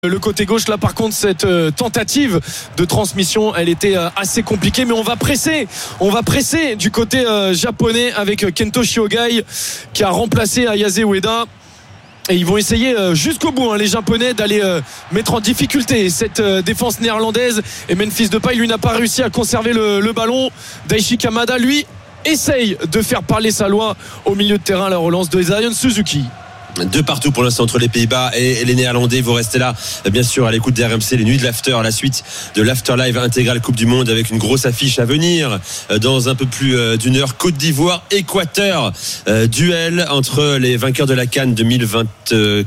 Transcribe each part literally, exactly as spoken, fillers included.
Le côté gauche, là par contre, cette euh, tentative de transmission, elle était euh, assez compliquée, mais on va presser, on va presser du côté euh, japonais avec euh, Kento Shiogai qui a remplacé Ayase Ueda. Et ils vont essayer euh, jusqu'au bout, hein, les Japonais, d'aller euh, mettre en difficulté cette euh, défense néerlandaise. Et Memphis Depay, lui, n'a pas réussi à conserver le, le ballon. Daichi Kamada, lui, essaye de faire parler sa loi au milieu de terrain, la relance de Zion Suzuki. De partout pour l'instant entre les Pays-Bas et les Néerlandais. Vous restez là, bien sûr, à l'écoute des R M C, les nuits de l'after, à la suite de l'after live intégral Coupe du Monde, avec une grosse affiche à venir dans un peu plus d'une heure. Côte d'Ivoire, Équateur, euh, duel entre les vainqueurs de la CAN deux mille vingt-quatre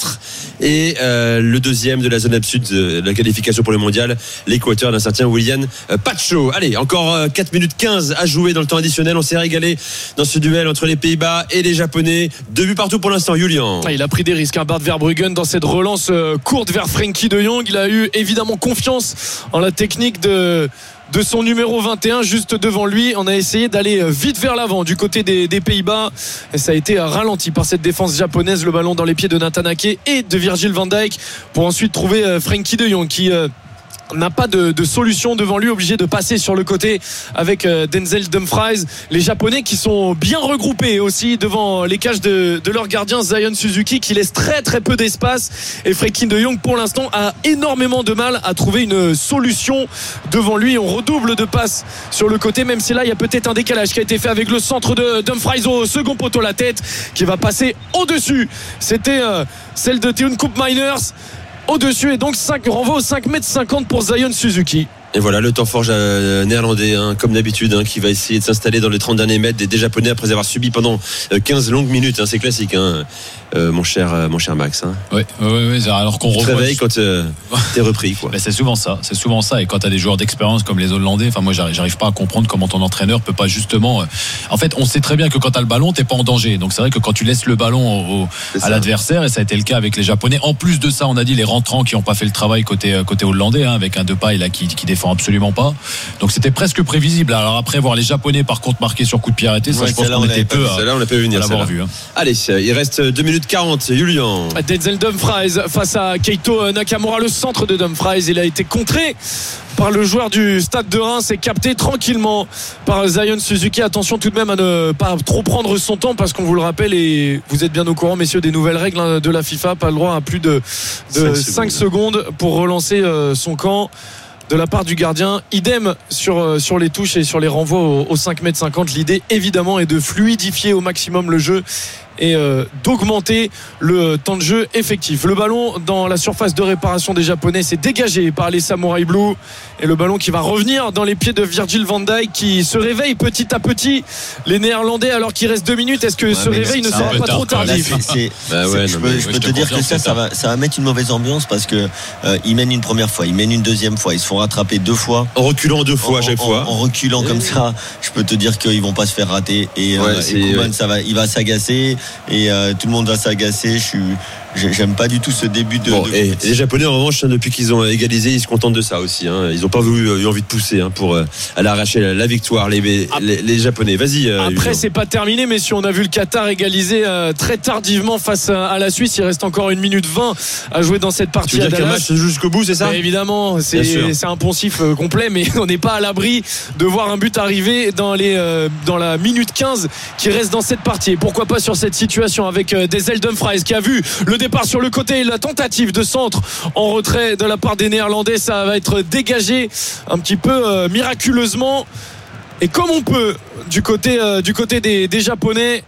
et euh, le deuxième de la zone sud de la qualification pour le mondial, l'Équateur d'un certain William Pacho. Allez, encore euh, quatre minutes quinze à jouer dans le temps additionnel. On s'est régalé dans ce duel entre les Pays-Bas et les Japonais. Deux buts partout pour l'instant, Julian. Il a pris des risques, hein, Bart Verbruggen, dans cette relance euh, courte vers Frenkie de Jong. Il a eu évidemment confiance en la technique de de son numéro vingt et un juste devant lui. On a essayé d'aller vite vers l'avant du côté des, des Pays-Bas et ça a été ralenti par cette défense japonaise. Le ballon dans les pieds de Nathan Ake et de Virgil van Dijk pour ensuite trouver Frenkie de Jong qui euh, n'a pas de, de solution devant lui, obligé de passer sur le côté avec euh, Denzel Dumfries. Les Japonais qui sont bien regroupés aussi devant les cages de, de leur gardien Zion Suzuki, qui laisse très très peu d'espace, et Frenkie de Jong pour l'instant a énormément de mal à trouver une solution devant lui. On redouble de passes sur le côté, même si là il y a peut-être un décalage qui a été fait avec le centre de Dumfries au second poteau, la tête qui va passer au-dessus. C'était euh, celle de Teun Koopmeiners au-dessus, et donc cinq, renvoi au cinq mètres cinquante pour Zion Suzuki. Et voilà le temps fort euh, néerlandais, hein, comme d'habitude, hein, qui va essayer de s'installer dans les trente derniers mètres des, des Japonais après avoir subi pendant euh, quinze longues minutes, hein, c'est classique, hein, euh, mon cher euh, mon cher Max, hein. Oui, oui, oui, alors qu'on tu te réveilles quand euh, t'es repris, quoi. Ben c'est souvent ça, c'est souvent ça. Et quand t'as des joueurs d'expérience comme les Hollandais, enfin moi j'arrive, j'arrive pas à comprendre comment ton entraîneur peut pas justement. Euh, en fait, on sait très bien que quand t'as le ballon, t'es pas en danger. Donc c'est vrai que quand tu laisses le ballon au, au, à l'adversaire, et ça a été le cas avec les Japonais. En plus de ça, on a dit les rentrants qui ont pas fait le travail côté côté hollandais, hein, avec un Depay là qui, qui défend absolument pas. Donc c'était presque prévisible. Alors après, voir les Japonais par contre marquer sur coup de pied arrêté, ça, ouais, je pense qu'on était peu à, là, on l'a pas venir, à l'avoir vu, hein. Allez, il reste deux minutes quarante, Julian. Denzel Dumfries face à Keito Nakamura, le centre de Dumfries, il a été contré par le joueur du Stade de Reims et capté tranquillement par Zion Suzuki. Attention tout de même à ne pas trop prendre son temps, parce qu'on vous le rappelle, et vous êtes bien au courant, messieurs, des nouvelles règles de la FIFA, pas le droit à plus de, de cinq secondes pour relancer son camp de la part du gardien. Idem sur, sur les touches et sur les renvois aux, aux cinq mètres cinquante. L'idée évidemment est de fluidifier au maximum le jeu et euh, d'augmenter le temps de jeu effectif. Le ballon dans la surface de réparation des Japonais, c'est dégagé par les Samurai Blue, et le ballon qui va revenir dans les pieds de Virgil van Dijk, qui se réveille petit à petit. Les Néerlandais, alors qu'il reste deux minutes, est-ce que ouais, ce réveil ne sera pas trop tardif? Là, c'est, c'est, bah ouais, je peux, je peux te dire que ça, ça va, ça va mettre une mauvaise ambiance, parce que euh, ils mènent une première fois, ils mènent une deuxième fois, ils se font rattraper deux fois, en reculant deux fois en, à chaque en, fois, en reculant comme ça. Je peux te dire qu'ils vont pas se faire rater, et, ouais, euh, et Koeman, ouais. ça va, il va s'agacer, et euh, tout le monde va s'agacer. Je suis J'aime pas du tout ce début de. Bon, de... Et les Japonais, en revanche, depuis qu'ils ont égalisé, ils se contentent de ça aussi, hein. Ils n'ont pas voulu, eu envie de pousser, hein, pour euh, aller arracher la, la victoire. Les, les, les Japonais. Vas-y. Euh, Après, Julien. C'est pas terminé, mais si on a vu le Qatar égaliser euh, très tardivement face à, à la Suisse, il reste encore une minute vingt à jouer dans cette partie. Tu veux dire qu'un match se joue jusqu'au bout, c'est ça? Mais évidemment, c'est, c'est un poncif euh, complet, mais on n'est pas à l'abri de voir un but arriver dans les euh, dans la minute quinze qui reste dans cette partie. Et pourquoi pas sur cette situation avec euh, Denzel Dumfries qui a vu le départ sur le côté. La tentative de centre en retrait de la part des Néerlandais, ça va être dégagé un petit peu euh, miraculeusement, et comme on peut du côté, euh, du côté des, des Japonais,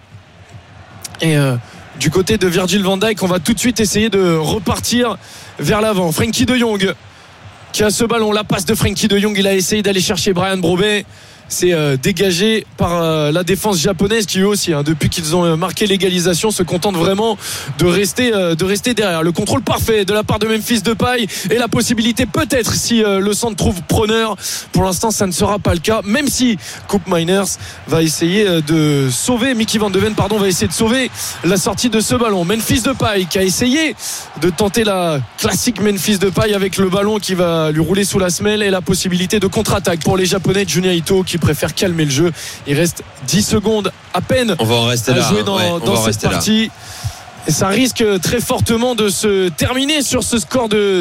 et euh, du côté de Virgil van Dijk. On va tout de suite essayer de repartir vers l'avant. Frenkie de Jong qui a ce ballon, la passe de Frenkie de Jong, il a essayé d'aller chercher Brian Brobbey. C'est euh, dégagé par euh, la défense japonaise, qui eux aussi, hein, depuis qu'ils ont euh, marqué l'égalisation, se contentent vraiment de rester, euh, de rester derrière. Le contrôle parfait de la part de Memphis Depay, et la possibilité peut-être, si euh, le centre trouve preneur. Pour l'instant, ça ne sera pas le cas, même si Koopmeiners va essayer euh, de sauver, Mickey Van de Ven, pardon, va essayer de sauver la sortie de ce ballon. Memphis Depay qui a essayé de tenter la classique Memphis Depay avec le ballon qui va lui rouler sous la semelle, et la possibilité de contre-attaque pour les Japonais de Junya Ito, qui préfère calmer le jeu. Il reste dix secondes à peine on va en rester à là, jouer dans, ouais, dans cette partie. Là. Et ça risque très fortement de se terminer sur ce score de